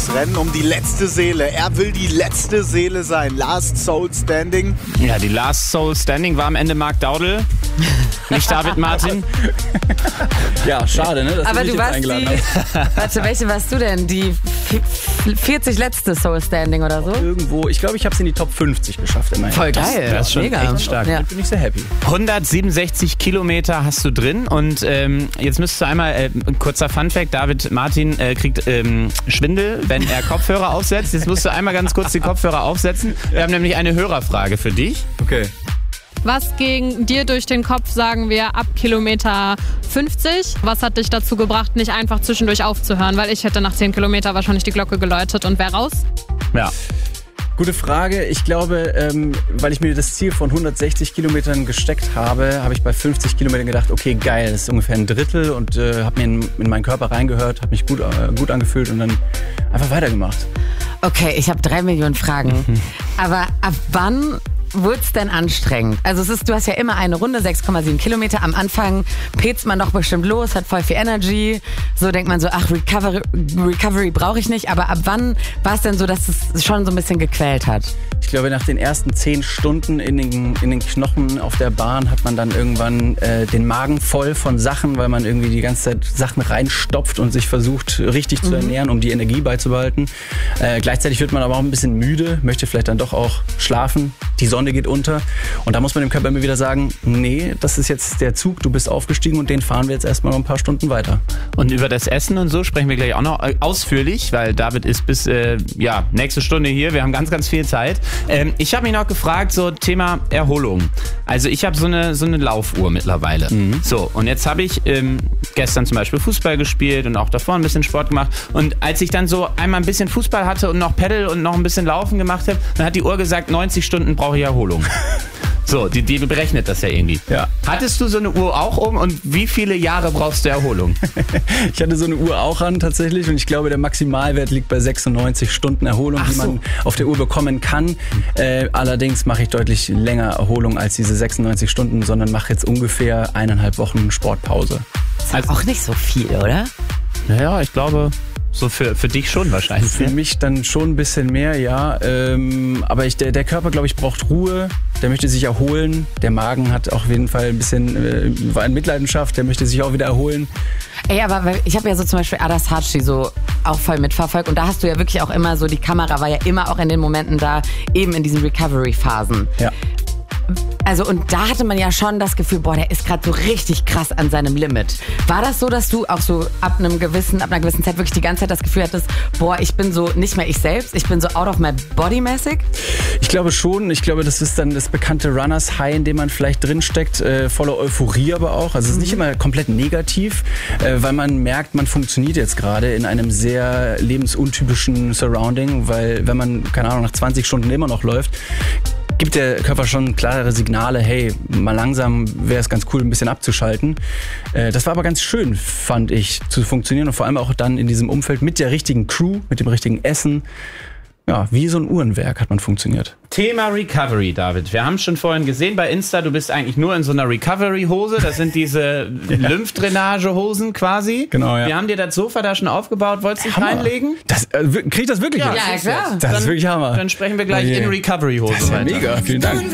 das Rennen um die letzte Seele. Er will die letzte Seele sein. Last Soul Standing. Ja, die Last Soul Standing war am Ende Mark Daudel, nicht David Martin. Ja, schade, ne? Dass Aber du mich du jetzt warst eingeladen die... hast. Warte, welche warst du denn? Die 40 letzte Soul Standing oder so? Irgendwo, ich glaube, ich habe es in die Top 50 geschafft immerhin. Voll geil. Das ist schon Mega. echt stark. Ja. Bin ich sehr happy. 167 Kilometer hast du drin und jetzt müsstest du einmal, ein kurzer Funfact, David Martin kriegt Schwindel, wenn er Kopfhörer aufsetzt. Jetzt musst du einmal ganz kurz die Kopfhörer aufsetzen. Wir haben nämlich eine Hörerfrage für dich. Okay. Was ging dir durch den Kopf, sagen wir, ab Kilometer 50? Was hat dich dazu gebracht, nicht einfach zwischendurch aufzuhören? Weil ich hätte nach 10 Kilometer wahrscheinlich die Glocke geläutet und wäre raus. Ja. Gute Frage. Ich glaube, weil ich mir das Ziel von 160 Kilometern gesteckt habe, habe ich bei 50 Kilometern gedacht, okay, geil, das ist ungefähr ein Drittel und habe mir in meinen Körper reingehört, habe mich gut angefühlt und dann einfach weitergemacht. Okay, ich habe 3 Millionen Fragen. Aber ab wann wurde es denn anstrengend? Also du hast ja immer eine Runde, 6,7 Kilometer. Am Anfang petzt man doch bestimmt los, hat voll viel Energy. So denkt man so, ach, Recovery brauche ich nicht. Aber ab wann war es denn so, dass es schon so ein bisschen gequält hat? Ich glaube, nach den ersten 10 Stunden in den Knochen auf der Bahn hat man dann irgendwann den Magen voll von Sachen, weil man irgendwie die ganze Zeit Sachen reinstopft und sich versucht, richtig zu ernähren, um die Energie beizubehalten. Gleichzeitig wird man aber auch ein bisschen müde, möchte vielleicht dann doch auch schlafen. Die Sonne geht unter und da muss man dem Körper immer wieder sagen, nee, das ist jetzt der Zug, du bist aufgestiegen und den fahren wir jetzt erstmal noch ein paar Stunden weiter. Und über das Essen und so sprechen wir gleich auch noch ausführlich, weil David ist bis nächste Stunde hier. Wir haben ganz, ganz viel Zeit. Ich habe mich noch gefragt, so Thema Erholung. Also ich habe so eine Laufuhr mittlerweile. So, und jetzt habe ich gestern zum Beispiel Fußball gespielt und auch davor ein bisschen Sport gemacht. Und als ich dann so einmal ein bisschen Fußball hatte und noch Pedal und noch ein bisschen Laufen gemacht habe, dann hat die Uhr gesagt, 90 Stunden brauche ich Erholung. So, die berechnet das ja irgendwie. Ja. Hattest du so eine Uhr auch und wie viele Jahre brauchst du Erholung? Ich hatte so eine Uhr auch an tatsächlich und ich glaube, der Maximalwert liegt bei 96 Stunden Erholung, die man auf der Uhr bekommen kann. Allerdings mache ich deutlich länger Erholung als diese 96 Stunden, sondern mache jetzt ungefähr 1,5 Wochen Sportpause. Also auch nicht so viel, oder? Naja, ich glaube... So für dich schon wahrscheinlich. Für mich dann schon ein bisschen mehr, ja. Aber der Körper, glaube ich, braucht Ruhe. Der möchte sich erholen. Der Magen hat auch auf jeden Fall ein bisschen war in Mitleidenschaft. Der möchte sich auch wieder erholen. Ey, aber ich habe ja so zum Beispiel Adas Hatschi so auch voll mitverfolgt. Und da hast du ja wirklich auch immer so, die Kamera war ja immer auch in den Momenten da, eben in diesen Recovery-Phasen. Ja. Also und da hatte man ja schon das Gefühl, boah, der ist gerade so richtig krass an seinem Limit. War das so, dass du auch so ab einer gewissen Zeit wirklich die ganze Zeit das Gefühl hattest, boah, ich bin so nicht mehr ich selbst, ich bin so out of my body mäßig? Ich glaube schon. Ich glaube, das ist dann das bekannte Runners High, in dem man vielleicht drinsteckt, voller Euphorie aber auch. Also es ist nicht immer komplett negativ, weil man merkt, man funktioniert jetzt gerade in einem sehr lebensuntypischen Surrounding, weil wenn man, keine Ahnung, nach 20 Stunden immer noch läuft, gibt der Körper schon klare Signale, hey, mal langsam wäre es ganz cool, ein bisschen abzuschalten. Das war aber ganz schön, fand ich, zu funktionieren und vor allem auch dann in diesem Umfeld mit der richtigen Crew, mit dem richtigen Essen. Ja, wie so ein Uhrenwerk hat man funktioniert. Thema Recovery, David. Wir haben schon vorhin gesehen bei Insta, du bist eigentlich nur in so einer Recovery-Hose. Das sind diese Lymphdrainage-Hosen quasi. Genau, ja. Wir haben dir das Sofa da schon aufgebaut. Wolltest du dich reinlegen? Krieg ich das wirklich Ja, jetzt? klar. Das ist wirklich Hammer. Dann sprechen wir gleich in Recovery-Hose weiter. Mega, vielen Dank.